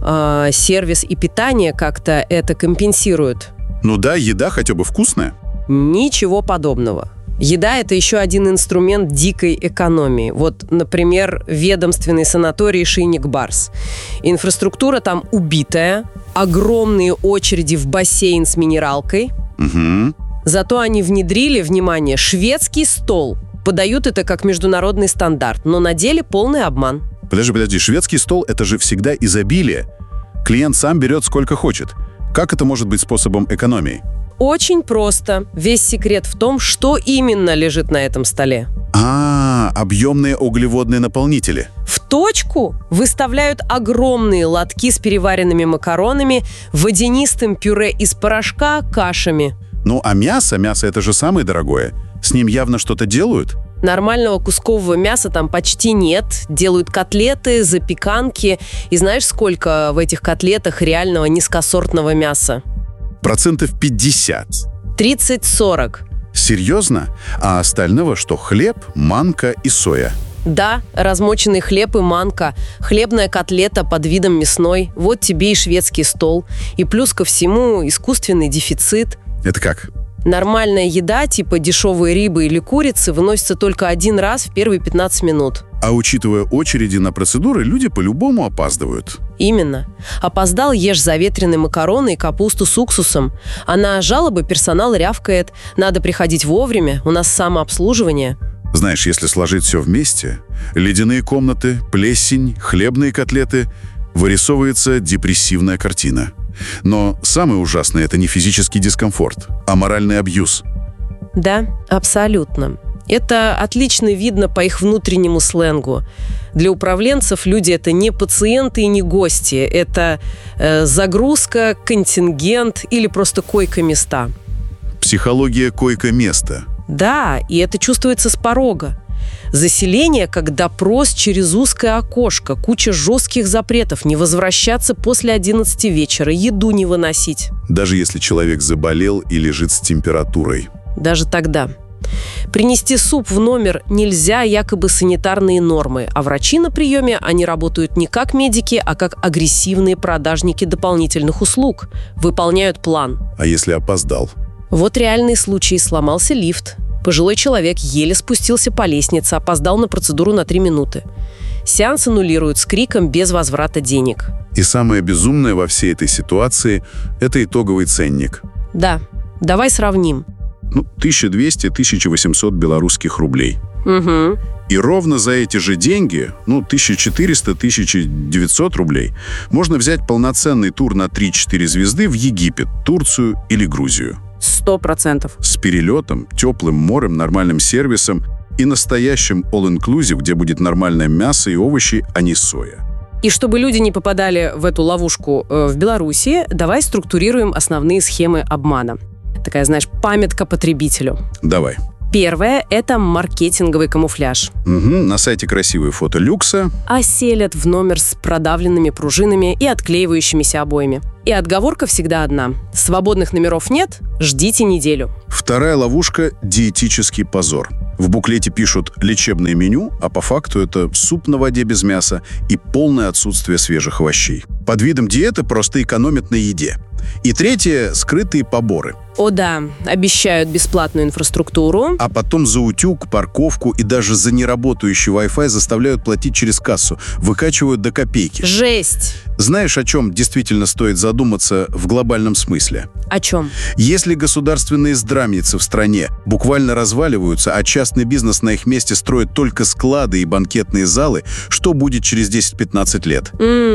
сервис и питание как-то это компенсируют. Ну да, еда хотя бы вкусная. Ничего подобного. Еда – это еще один инструмент дикой экономии. Вот, например, ведомственный санаторий «Шийник-Барс». Инфраструктура там убитая, огромные очереди в бассейн с минералкой. Угу. Зато они внедрили, внимание, шведский стол. Подают это как международный стандарт, но на деле полный обман. Подожди, шведский стол – это же всегда изобилие. Клиент сам берет сколько хочет. Как это может быть способом экономии? Очень просто. Весь секрет в том, что именно лежит на этом столе. Объемные углеводные наполнители. В точку выставляют огромные лотки с переваренными макаронами, водянистым пюре из порошка, кашами. Ну, а мясо это же самое дорогое. С ним явно что-то делают? Нормального кускового мяса там почти нет. Делают котлеты, запеканки. И знаешь, сколько в этих котлетах реального низкосортного мяса? 50%. 30-40. Серьезно? А остального что? Хлеб, манка и соя? Да, размоченный хлеб и манка, хлебная котлета под видом мясной. Вот тебе и шведский стол. И плюс ко всему искусственный дефицит. Это как? Нормальная еда, типа дешевой рыбы или курицы, выносится только один раз в первые 15 минут. А учитывая очереди на процедуры, люди по-любому опаздывают. Именно. Опоздал, ешь заветренные макароны и капусту с уксусом. А на жалобы персонал рявкает. Надо приходить вовремя, у нас самообслуживание. Знаешь, если сложить все вместе, ледяные комнаты, плесень, хлебные котлеты, вырисовывается депрессивная картина. Но самое ужасное – это не физический дискомфорт, а моральный абьюз. Да, абсолютно. Это отлично видно по их внутреннему сленгу. Для управленцев люди – это не пациенты и не гости. Это загрузка, контингент или просто койко-места. Психология койко-места. Да, и это чувствуется с порога. Заселение как допрос через узкое окошко, куча жестких запретов, не возвращаться после 11 вечера, еду не выносить. Даже если человек заболел и лежит с температурой. Даже тогда. Принести суп в номер нельзя, якобы санитарные нормы, а врачи на приеме, они работают не как медики, а как агрессивные продажники дополнительных услуг. Выполняют план. А если опоздал? Вот реальный случай. Сломался лифт. Пожилой человек еле спустился по лестнице, опоздал на процедуру на 3 минуты. Сеанс аннулируют с криком без возврата денег. И самое безумное во всей этой ситуации – это итоговый ценник. Да, давай сравним. 1200-1800 белорусских рублей. Угу. И ровно за эти же деньги, 1400-1900 рублей, можно взять полноценный тур на 3-4 звезды в Египет, Турцию или Грузию. 100%. С перелетом, теплым морем, нормальным сервисом и настоящем all-inclusive, где будет нормальное мясо и овощи, а не соя. И чтобы люди не попадали в эту ловушку в Беларуси, давай структурируем основные схемы обмана. Такая, знаешь, памятка потребителю. Давай. Первое – это маркетинговый камуфляж. На сайте красивые фото люкса. Оселят в номер с продавленными пружинами и отклеивающимися обоями. И отговорка всегда одна. Свободных номеров нет, ждите неделю. Вторая ловушка – диетический позор. В буклете пишут «лечебное меню», а по факту это суп на воде без мяса и полное отсутствие свежих овощей. Под видом диеты просто экономят на еде. И третье – скрытые поборы. О да, обещают бесплатную инфраструктуру. А потом за утюг, парковку и даже за неработающий Wi-Fi заставляют платить через кассу. Выкачивают до копейки. Жесть! Знаешь, о чем действительно стоит задуматься в глобальном смысле? О чем? Если государственные здравницы в стране буквально разваливаются, а частный бизнес на их месте строит только склады и банкетные залы, что будет через 10-15 лет?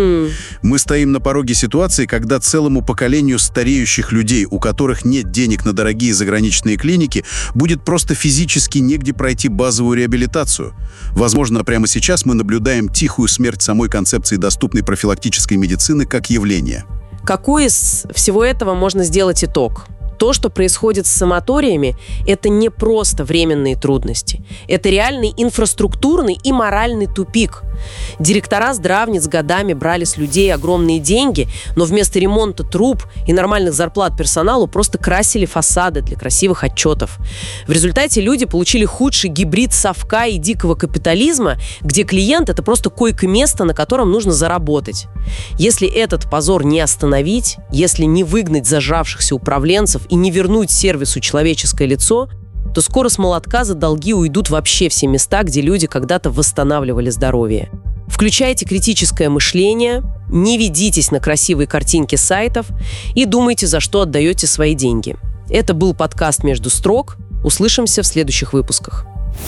Мы стоим на пороге ситуации, когда целому поколению стареющих людей, у которых нет денег на дорогие заграничные клиники, будет просто физически негде пройти базовую реабилитацию. Возможно, прямо сейчас мы наблюдаем тихую смерть самой концепции доступной профилактической медицины как явления. Какой из всего этого можно сделать итог? То, что происходит с санаториями, это не просто временные трудности. Это реальный инфраструктурный и моральный тупик. Директора здравниц годами брали с людей огромные деньги, но вместо ремонта труб и нормальных зарплат персоналу просто красили фасады для красивых отчетов. В результате люди получили худший гибрид совка и дикого капитализма, где клиент – это просто койко-место, на котором нужно заработать. Если этот позор не остановить, если не выгнать зажравшихся управленцев и не вернуть сервису человеческое лицо, то скоро с молотка за долги уйдут вообще все места, где люди когда-то восстанавливали здоровье. Включайте критическое мышление, не ведитесь на красивые картинки сайтов и думайте, за что отдаете свои деньги. Это был подкаст «Между строк». Услышимся в следующих выпусках.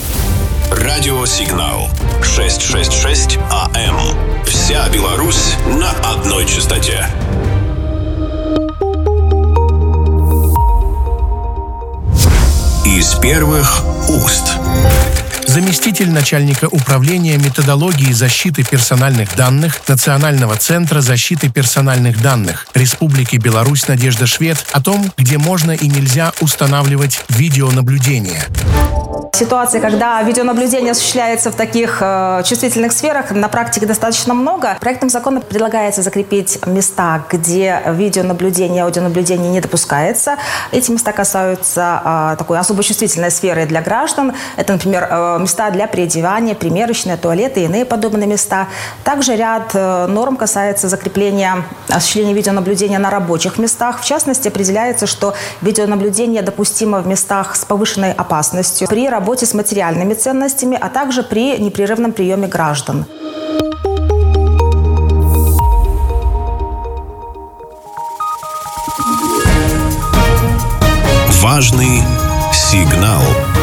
Радиосигнал 666 АМ. Вся Беларусь на одной частоте. Из первых уст. Заместитель начальника управления методологии защиты персональных данных Национального центра защиты персональных данных Республики Беларусь Надежда Швед о том, где можно и нельзя устанавливать видеонаблюдение. Ситуации, когда видеонаблюдение осуществляется в таких чувствительных сферах, на практике достаточно много. Проектом закона предлагается закрепить места, где видеонаблюдение, аудионаблюдение не допускается. Эти места касаются такой особо чувствительной сферы для граждан. Это, например, места для переодевания, примерочные, туалеты и иные подобные места. Также ряд норм касается закрепления осуществления видеонаблюдения на рабочих местах. В частности, определяется, что видеонаблюдение допустимо в местах с повышенной опасностью, при работе с материальными ценностями, а также при непрерывном приеме граждан. Важный сигнал.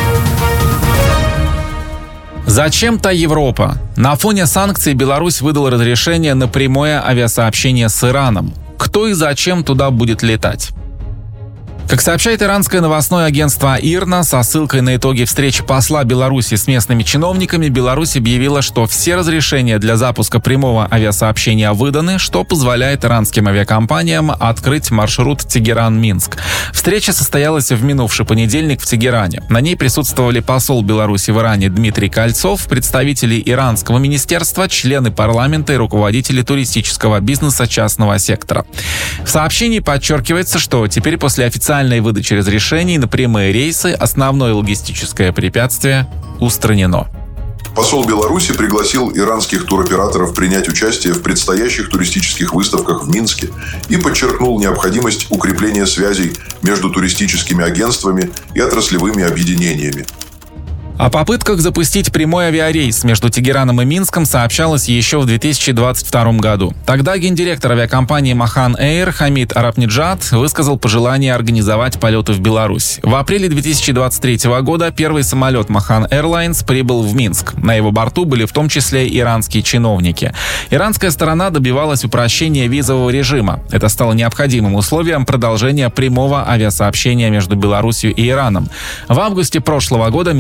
Зачем-то Европа. На фоне санкций Беларусь выдала разрешение на прямое авиасообщение с Ираном. Кто и зачем туда будет летать? Как сообщает иранское новостное агентство ИРНА, со ссылкой на итоги встречи посла Беларуси с местными чиновниками, Беларусь объявила, что все разрешения для запуска прямого авиасообщения выданы, что позволяет иранским авиакомпаниям открыть маршрут Тегеран-Минск. Встреча состоялась в минувший понедельник в Тегеране. На ней присутствовали посол Беларуси в Иране Дмитрий Кольцов, представители иранского министерства, члены парламента и руководители туристического бизнеса частного сектора. В сообщении подчеркивается, что теперь после официальной выдачи разрешений на прямые рейсы основное логистическое препятствие устранено. Посол Беларуси пригласил иранских туроператоров принять участие в предстоящих туристических выставках в Минске и подчеркнул необходимость укрепления связей между туристическими агентствами и отраслевыми объединениями. О попытках запустить прямой авиарейс между Тегераном и Минском сообщалось еще в 2022 году. Тогда гендиректор авиакомпании Махан Эйр Хамид Арапниджад высказал пожелание организовать полеты в Беларусь. В апреле 2023 года первый самолет Махан Airlines прибыл в Минск. На его борту были в том числе иранские чиновники. Иранская сторона добивалась упрощения визового режима. Это стало необходимым условием продолжения прямого авиасообщения между Беларусью и Ираном. В августе прошлого года министр туризма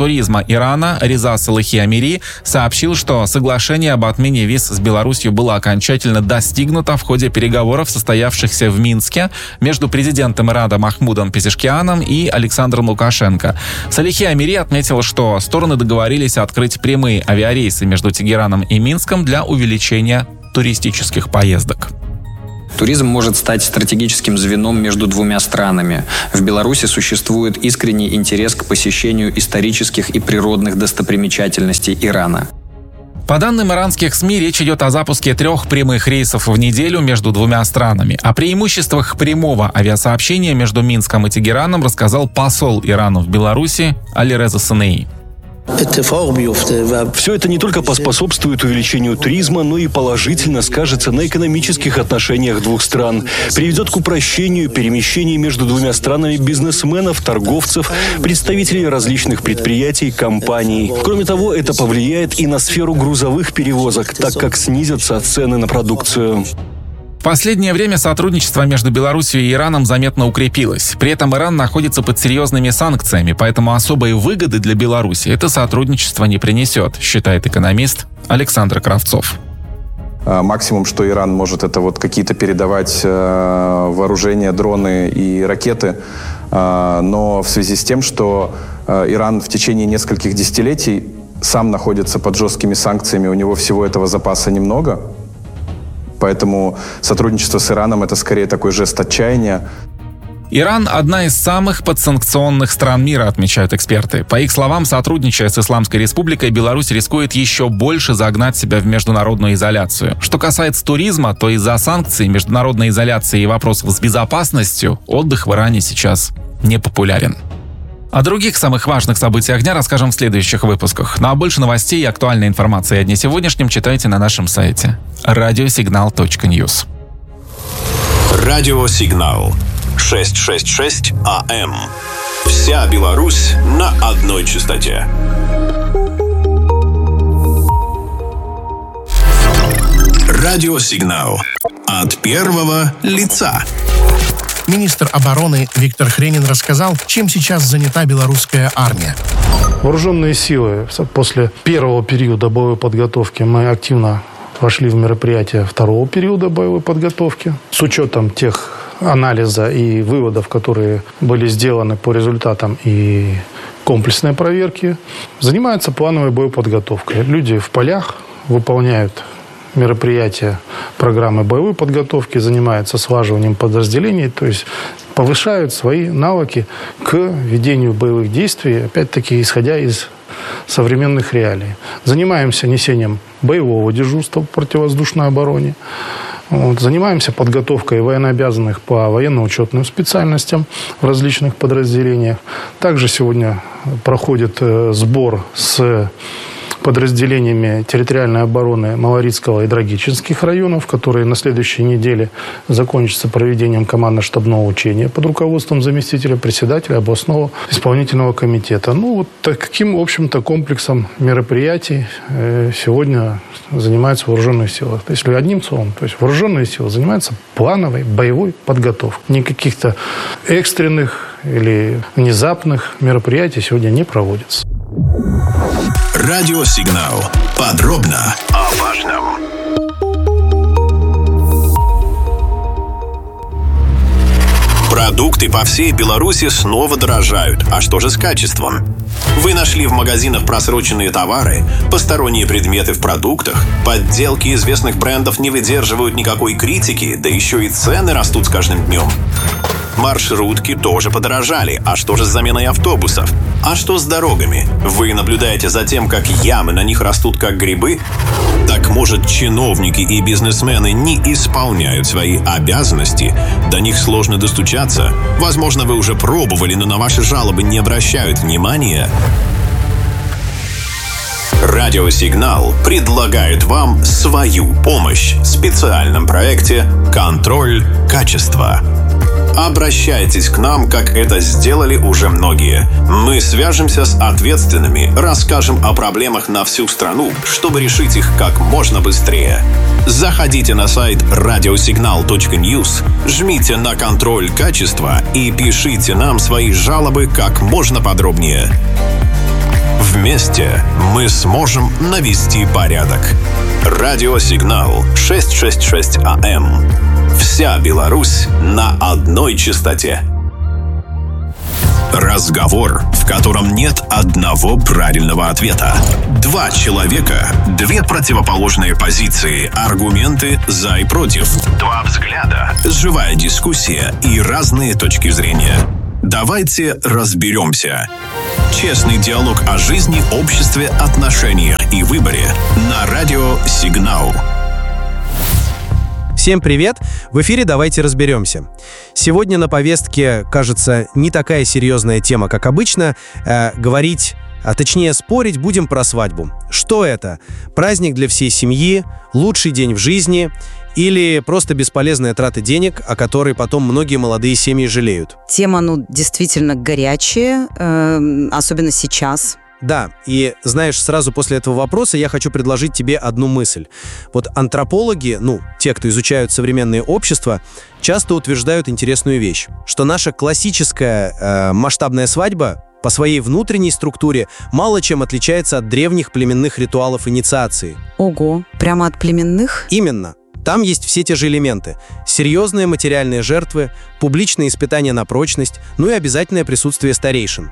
туризма Ирана Реза Салахи-Амири сообщил, что соглашение об отмене виз с Беларусью было окончательно достигнуто в ходе переговоров, состоявшихся в Минске между президентом Ирана Махмудом Пезешкианом и Александром Лукашенко. Салахи-Амири отметил, что стороны договорились открыть прямые авиарейсы между Тегераном и Минском для увеличения туристических поездок. Туризм может стать стратегическим звеном между двумя странами. В Беларуси существует искренний интерес к посещению исторических и природных достопримечательностей Ирана. По данным иранских СМИ, речь идет о запуске 3 прямых рейсов в неделю между двумя странами. О преимуществах прямого авиасообщения между Минском и Тегераном рассказал посол Ирана в Беларуси Алиреза Санеи. Все это не только поспособствует увеличению туризма, но и положительно скажется на экономических отношениях двух стран. Приведет к упрощению перемещений между двумя странами бизнесменов, торговцев, представителей различных предприятий, компаний. Кроме того, это повлияет и на сферу грузовых перевозок, так как снизятся цены на продукцию. В последнее время сотрудничество между Беларусью и Ираном заметно укрепилось. При этом Иран находится под серьезными санкциями, поэтому особой выгоды для Беларуси это сотрудничество не принесет, считает экономист Александр Кравцов. Максимум, что Иран может, это вот какие-то передавать вооружения, дроны и ракеты. Но в связи с тем, что Иран в течение нескольких десятилетий сам находится под жесткими санкциями, у него всего этого запаса немного. Поэтому сотрудничество с Ираном – это скорее такой жест отчаяния. Иран – одна из самых подсанкционных стран мира, отмечают эксперты. По их словам, сотрудничая с Исламской Республикой, Беларусь рискует еще больше загнать себя в международную изоляцию. Что касается туризма, то из-за санкций, международной изоляции и вопросов с безопасностью отдых в Иране сейчас не популярен. О других самых важных событиях дня расскажем в следующих выпусках. Ну а больше новостей и актуальной информации о дне сегодняшнем читайте на нашем сайте radiosignal.news. Радиосигнал 666 АМ. Вся Беларусь на одной частоте. Радиосигнал от первого лица. Министр обороны Виктор Хренин рассказал, чем сейчас занята белорусская армия. Вооруженные силы после первого периода боевой подготовки мы активно вошли в мероприятия второго периода боевой подготовки. С учетом тех анализа и выводов, которые были сделаны по результатам и комплексной проверки, занимаются плановой боеподготовкой. Люди в полях выполняют мероприятия программы боевой подготовки, занимаются слаживанием подразделений, то есть повышают свои навыки к ведению боевых действий, опять-таки исходя из современных реалий. Занимаемся несением боевого дежурства в противовоздушной обороне, занимаемся подготовкой военнообязанных по военно-учетным специальностям в различных подразделениях. Также сегодня проходит сбор с подразделениями территориальной обороны Малорицкого и Драгичинских районов, которые на следующей неделе закончатся проведением командно-штабного учения под руководством заместителя председателя областного исполнительного комитета. Вот таким, в общем-то, комплексом мероприятий сегодня занимаются вооруженные силы. Если одним словом, то есть вооруженные силы занимаются плановой боевой подготовкой. Никаких-то экстренных или внезапных мероприятий сегодня не проводится. Радиосигнал. Подробно о важном. Продукты по всей Беларуси снова дорожают. А что же с качеством? Вы нашли в магазинах просроченные товары, посторонние предметы в продуктах, подделки известных брендов не выдерживают никакой критики, да еще и цены растут с каждым днем. Маршрутки тоже подорожали. А что же с заменой автобусов? А что с дорогами? Вы наблюдаете за тем, как ямы на них растут как грибы? Так может, чиновники и бизнесмены не исполняют свои обязанности? До них сложно достучаться? Возможно, вы уже пробовали, но на ваши жалобы не обращают внимания? Радиосигнал предлагает вам свою помощь в специальном проекте «Контроль качества». Обращайтесь к нам, как это сделали уже многие. Мы свяжемся с ответственными, расскажем о проблемах на всю страну, чтобы решить их как можно быстрее. Заходите на сайт radiosignal.news, жмите на «Контроль качества» и пишите нам свои жалобы как можно подробнее. Вместе мы сможем навести порядок. Радиосигнал 666 АМ. Вся Беларусь на одной частоте. Разговор, в котором нет одного правильного ответа. Два человека, две противоположные позиции, аргументы за и против. Два взгляда, живая дискуссия и разные точки зрения. Давайте разберемся. Честный диалог о жизни, обществе, отношениях и выборе на радио «Сигнал». Всем привет! В эфире «Давайте разберемся». Сегодня на повестке, кажется, не такая серьезная тема, как обычно. Говорить, а точнее спорить будем про свадьбу. Что это? Праздник для всей семьи? Лучший день в жизни? Или просто бесполезная трата денег, о которой потом многие молодые семьи жалеют? Тема, действительно горячая, особенно сейчас. Да, и знаешь, сразу после этого вопроса я хочу предложить тебе одну мысль. Вот антропологи, те, кто изучают современное общество, часто утверждают интересную вещь, что наша классическая масштабная свадьба по своей внутренней структуре мало чем отличается от древних племенных ритуалов инициации. Ого, прямо от племенных? Именно. Там есть все те же элементы. Серьезные материальные жертвы, публичные испытания на прочность, и обязательное присутствие старейшин.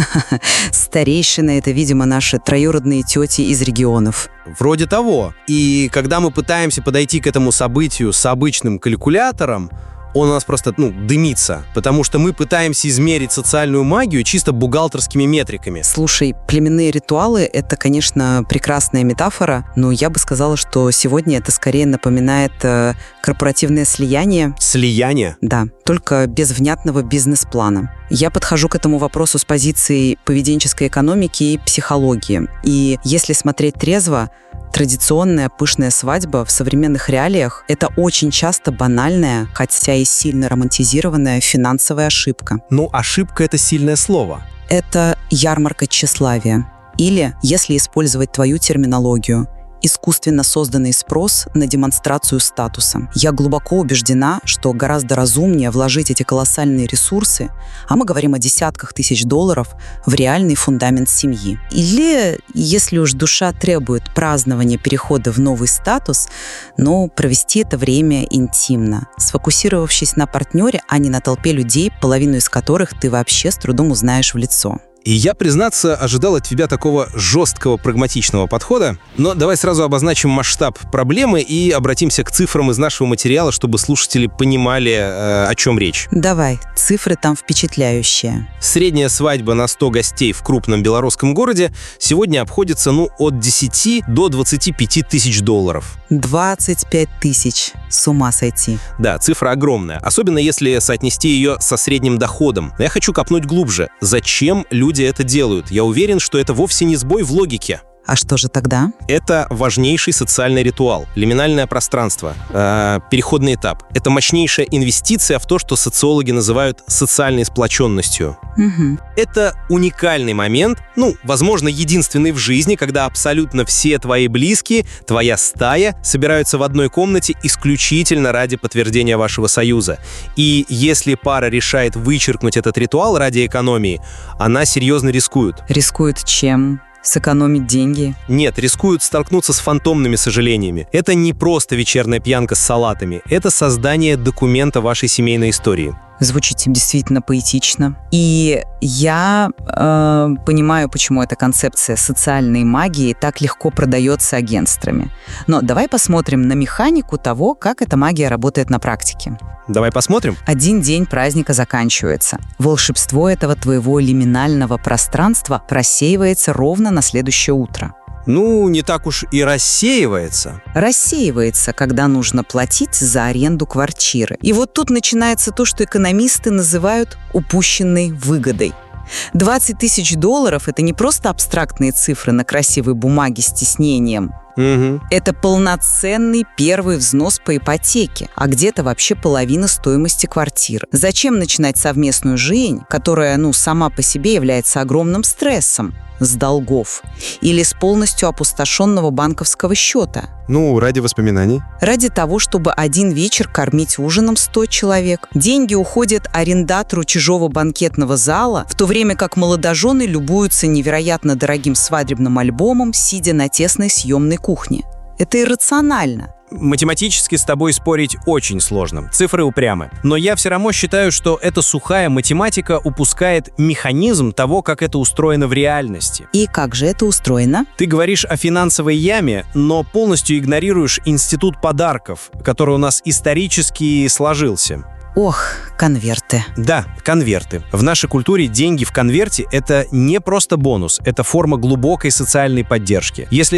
Старейшины — это, видимо, наши троюродные тети из регионов. Вроде того. И когда мы пытаемся подойти к этому событию с обычным калькулятором, он у нас просто, дымится, потому что мы пытаемся измерить социальную магию чисто бухгалтерскими метриками. Слушай, племенные ритуалы — это, конечно, прекрасная метафора, но я бы сказала, что сегодня это скорее напоминает корпоративное слияние. Слияние? Да, только без внятного бизнес-плана. Я подхожу к этому вопросу с позиции поведенческой экономики и психологии. И если смотреть трезво, традиционная пышная свадьба в современных реалиях — это очень часто банальная, хотя и сильно романтизированная финансовая ошибка. Ошибка — это сильное слово. Это ярмарка тщеславия. Или, если использовать твою терминологию, искусственно созданный спрос на демонстрацию статуса. Я глубоко убеждена, что гораздо разумнее вложить эти колоссальные ресурсы, а мы говорим о десятках тысяч долларов, в реальный фундамент семьи. Или, если уж душа требует празднования перехода в новый статус, провести это время интимно, сфокусировавшись на партнере, а не на толпе людей, половину из которых ты вообще с трудом узнаешь в лицо. И я, признаться, ожидал от тебя такого жесткого, прагматичного подхода. Но давай сразу обозначим масштаб проблемы и обратимся к цифрам из нашего материала, чтобы слушатели понимали, о чем речь. Давай, цифры там впечатляющие. Средняя свадьба на 100 гостей в крупном белорусском городе сегодня обходится, от 10 до 25 тысяч долларов. 25 тысяч. С ума сойти. Да, цифра огромная. Особенно если соотнести ее со средним доходом. Но я хочу копнуть глубже. Зачем люди это делают? Я уверен, что это вовсе не сбой в логике. А что же тогда? Это важнейший социальный ритуал, лиминальное пространство, переходный этап. Это мощнейшая инвестиция в то, что социологи называют социальной сплоченностью. Угу. Это уникальный момент, возможно, единственный в жизни, когда абсолютно все твои близкие, твоя стая собираются в одной комнате исключительно ради подтверждения вашего союза. И если пара решает вычеркнуть этот ритуал ради экономии, она серьезно рискует. Рискует чем? Сэкономить деньги? Нет, рискуют столкнуться с фантомными сожалениями. Это не просто вечерняя пьянка с салатами. Это создание документа вашей семейной истории. Звучит действительно поэтично. И я понимаю, почему эта концепция социальной магии так легко продается агентствами. Но давай посмотрим на механику того, как эта магия работает на практике. Давай посмотрим. Один день праздника заканчивается. Волшебство этого твоего лиминального пространства рассеивается ровно на следующее утро. Не так уж и рассеивается. Рассеивается, когда нужно платить за аренду квартиры. И вот тут начинается то, что экономисты называют упущенной выгодой. 20 тысяч долларов — это не просто абстрактные цифры на красивой бумаге с тиснением. Это полноценный первый взнос по ипотеке, а где-то вообще половина стоимости квартиры. Зачем начинать совместную жизнь, которая, сама по себе является огромным стрессом, с долгов или с полностью опустошенного банковского счета? Ради воспоминаний. Ради того, чтобы один вечер кормить ужином 100 человек. Деньги уходят арендатору чужого банкетного зала, в то время как молодожены любуются невероятно дорогим свадебным альбомом, сидя на тесной съемной кухне. Это иррационально. Математически с тобой спорить очень сложно. Цифры упрямы. Но я все равно считаю, что эта сухая математика упускает механизм того, как это устроено в реальности. И как же это устроено? Ты говоришь о финансовой яме, но полностью игнорируешь институт подарков, который у нас исторически сложился. Ох, конверты. Да, конверты. В нашей культуре деньги в конверте – это не просто бонус, это форма глубокой социальной поддержки. Если